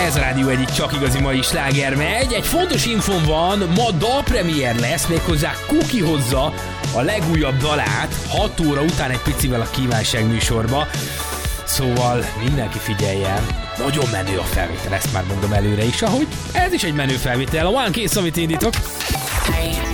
Ez a rádió egyik csak igazi mai sláger megy. Egy fontos infom van, ma dalpremiér lesz, méghozzá Kuki hozza a legújabb dalát 6 óra után egy picivel a kívánság műsorba. Szóval mindenki figyeljen, nagyon menő a felvétel, ezt már mondom előre is, ahogy ez is egy menő felvétel. A One Kiss, amit indítok.